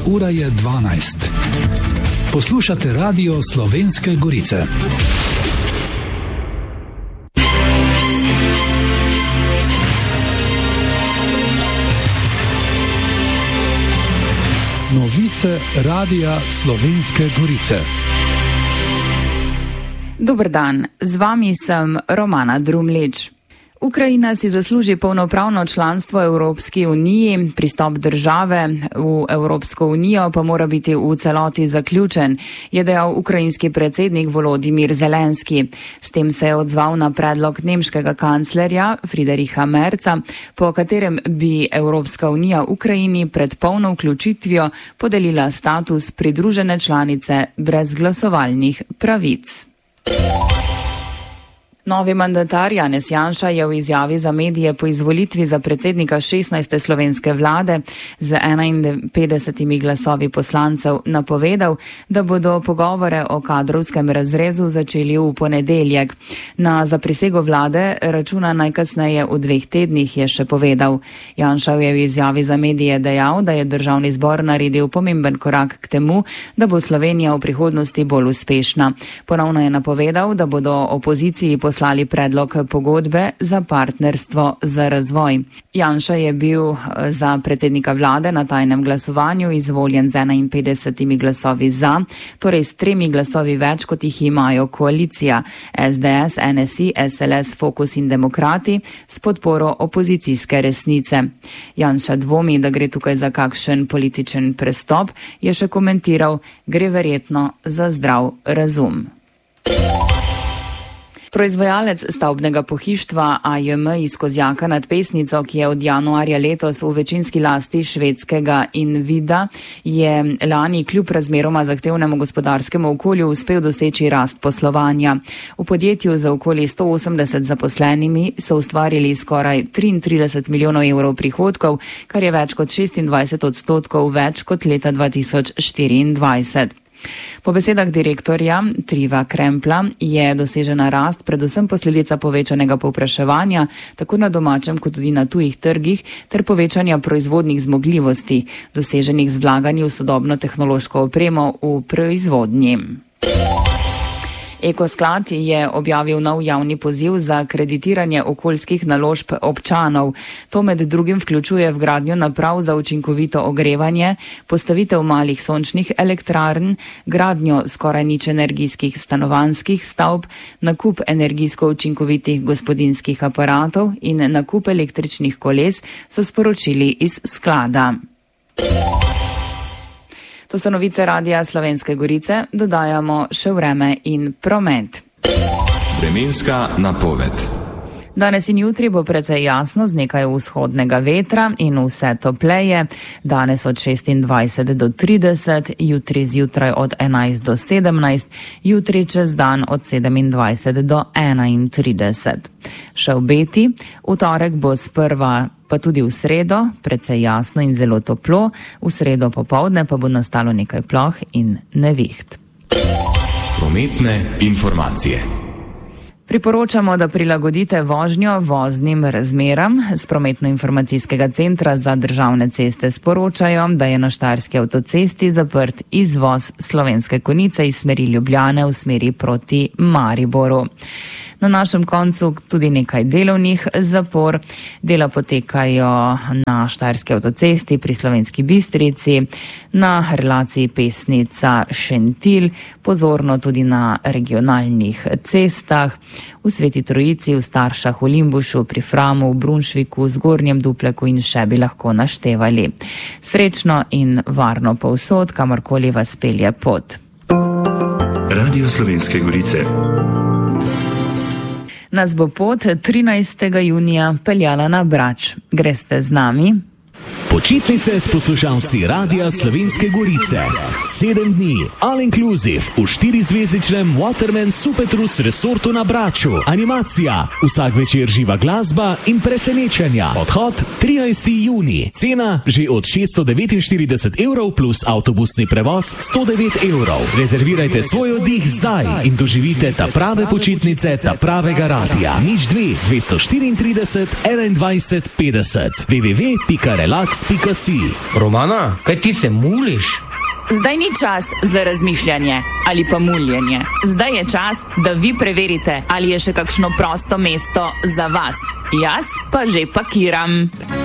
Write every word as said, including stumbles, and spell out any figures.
ura je dvanajst. Poslušate Radio Slovenske Gorice. Novice Radia Slovenske Gorice. Dober dan, z vami sem Romana Drumlič. Ukrajina si zasluži polnopravno članstvo v Evropski uniji, pristop države v Evropsko unijo pa mora biti v celoti zaključen, je dejal ukrajinski predsednik Volodimir Zelenski. S tem se je odzval na predlog nemškega kanclerja Friedricha Merza, po katerem bi Evropska unija Ukrajini pred polno vključitvijo podelila status pridružene članice brez glasovalnih pravic. Novi mandatar Janez Janša je v izjavi za medije po izvolitvi za predsednika šestnajste slovenske vlade z enainpetdesetimi glasovi poslancev napovedal, da bodo pogovore o kadrovskem razrezu začeli v ponedeljek. Na zaprisego vlade računa najkasneje v dveh tednih, je še povedal. Janša je v izjavi za medije dejal, da je državni zbor naredil pomemben korak k temu, da bo Slovenija v prihodnosti bolj uspešna. Ponovno je napovedal, da bodo opoziciji poslali predlog pogodbe za partnerstvo za razvoj. Janša je bil za predsednika vlade na tajnem glasovanju izvoljen z enainpetdesetimi glasovi za, torej s tremi glasovi več, kot jih imajo koalicija S D S, N S I, S L S, Fokus in Demokrati s podporo opozicijske Resnice. Janša dvomi, da gre tukaj za kakšen političen prestop, je še komentiral, gre verjetno za zdrav razum. Proizvajalec stavbnega pohištva A J M iz Kozjaka nad Pesnico, ki je od januarja letos v večinski lasti švedskega Invida, je lani kljub razmeroma zahtevnemu gospodarskemu okolju uspel doseči rast poslovanja. V podjetju za okoli sto osemdeset zaposlenimi so ustvarili skoraj triintrideset milijonov evrov prihodkov, kar je več kot šestindvajset odstotkov več kot leta dva tisoč štiriindvajset. Po besedah direktorja Triva Krempla je dosežena rast predvsem posledica povečanega povpraševanja, tako na domačem kot tudi na tujih trgih, ter povečanja proizvodnih zmogljivosti, doseženih z vlaganji v sodobno tehnološko opremo v proizvodnji. Ekosklad je objavil nov javni poziv za kreditiranje okoljskih naložb občanov. To med drugim vključuje vgradnjo naprav za učinkovito ogrevanje, postavitev malih sončnih elektrarn, gradnjo skoraj nič energijskih stanovanjskih stavb, nakup energijsko učinkovitih gospodinjskih aparatov in nakup električnih koles, so sporočili iz sklada. To so novice Radia Slovenske Gorice, dodajamo še vreme in promet. Vremenska napoved. Danes in jutri bo precej jasno z nekaj vzhodnega vetra in vse topleje. Danes od šestindvajset do trideset, jutri zjutraj od enajst do sedemnajst, jutri čez dan od sedemindvajset do enaintrideset. Še obeti, v torek bo sprva pa tudi v sredo precej jasno in zelo toplo, v sredo popoldne pa bo nastalo nekaj ploh in neviht. Prometne informacije. Priporočamo, da prilagodite vožnjo voznim razmeram. Z Prometno-informacijskega centra za državne ceste sporočajo, da je na Štajerski avtocesti zaprt izvoz Slovenske Konjice iz smeri Ljubljane v smeri proti Mariboru. Na našem koncu tudi nekaj delovnih zapor. Dela potekajo na Štajerski avtocesti pri Slovenski Bistrici, na relaciji Pesnica-Šentilj, pozorno tudi na regionalnih cestah, v Sveti Trojici, v Staršah, v Limbušu, pri Framu, v Brunšviku, v Zgornjem Dupleku in še bi lahko naštevali. Srečno in varno povsod, kamorkoli vas pelje pot. Radio Slovenske Gorice. Nas bo pot trinajstega junija peljala na Brač. Greste z nami? Počitnice s poslušalci Radia Slovenske Gorice. Sedem dni, all inclusive, v štirizvezdičnem Waterman Supertrus resortu na Braču. Animacija, vsak večer živa glasba in presenečenja. Odhod trinajstega junija. Cena že od šeststo devetinštirideset evrov plus avtobusni prevoz sto devet evrov. Rezervirajte svoj oddih zdaj in doživite ta prave počitnice, ta pravega radia. Nič dve, dvesto štiriintrideset, enaindvajset, petdeset. w w w pika relax pika si. Romana, kaj ti se muliš? Zdaj ni čas za razmišljanje ali pa muljenje. Zdaj je čas, da vi preverite, ali je še kakšno prosto mesto za vas. Jaz pa že pakiram.